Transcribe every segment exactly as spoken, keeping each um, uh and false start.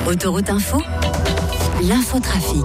Autoroute Info, l'infotrafic.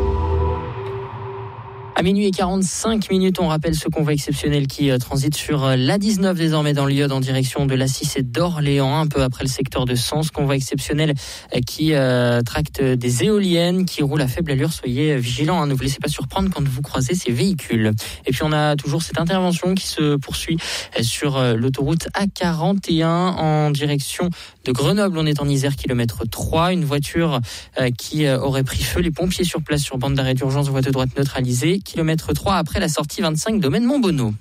À minuit et quarante-cinq minutes, on rappelle ce convoi exceptionnel qui euh, transite sur euh, l'A dix-neuf désormais dans l'Yonne en direction de l'A six et d'Orléans, un peu après le secteur de Sens. Convoi exceptionnel euh, qui euh, tracte des éoliennes qui roulent à faible allure. Soyez vigilants, hein, ne vous laissez pas surprendre quand vous croisez ces véhicules. Et puis on a toujours cette intervention qui se poursuit euh, sur euh, l'autoroute A quarante et un en direction de Grenoble. On est en Isère, kilomètre trois. Une voiture euh, qui euh, aurait pris feu. Les pompiers sur place sur bande d'arrêt d'urgence, voie de droite neutralisée. Kilomètre trois après la sortie vingt-cinq domaine Montbonneau.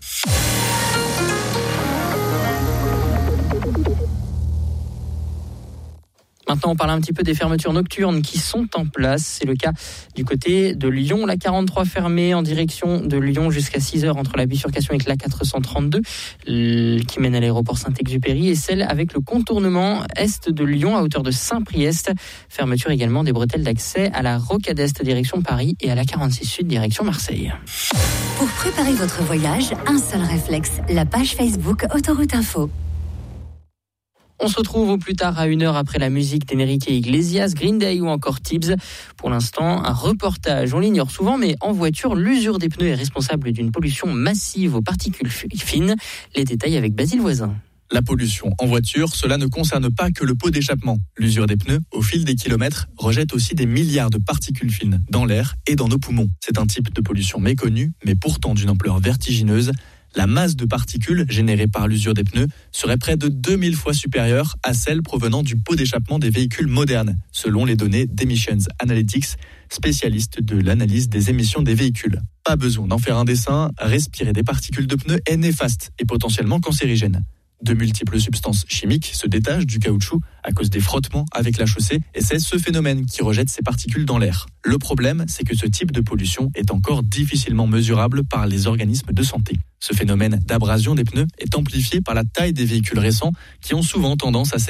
Maintenant, on parle un petit peu des fermetures nocturnes qui sont en place. C'est le cas du côté de Lyon. La quarante-trois fermée en direction de Lyon jusqu'à six heures entre la bifurcation avec la quatre cent trente-deux qui mène à l'aéroport Saint-Exupéry et celle avec le contournement est de Lyon à hauteur de Saint-Priest. Fermeture également des bretelles d'accès à la Rocade Est direction Paris et à la quarante-six Sud direction Marseille. Pour préparer votre voyage, un seul réflexe, la page Facebook Autoroute Info. On se retrouve au plus tard à une heure après la musique d'Enrique Iglesias, Green Day ou encore Tibbs. Pour l'instant, un reportage. On l'ignore souvent, mais en voiture, l'usure des pneus est responsable d'une pollution massive aux particules fines. Les détails avec Basile Voisin. La pollution en voiture, cela ne concerne pas que le pot d'échappement. L'usure des pneus, au fil des kilomètres, rejette aussi des milliards de particules fines dans l'air et dans nos poumons. C'est un type de pollution méconnu, mais pourtant d'une ampleur vertigineuse. La masse de particules générée par l'usure des pneus serait près de deux mille fois supérieure à celle provenant du pot d'échappement des véhicules modernes, selon les données d'Emissions Analytics, spécialiste de l'analyse des émissions des véhicules. Pas besoin d'en faire un dessin, respirer des particules de pneus est néfaste et potentiellement cancérigène. De multiples substances chimiques se détachent du caoutchouc à cause des frottements avec la chaussée et c'est ce phénomène qui rejette ces particules dans l'air. Le problème, c'est que ce type de pollution est encore difficilement mesurable par les organismes de santé. Ce phénomène d'abrasion des pneus est amplifié par la taille des véhicules récents qui ont souvent tendance à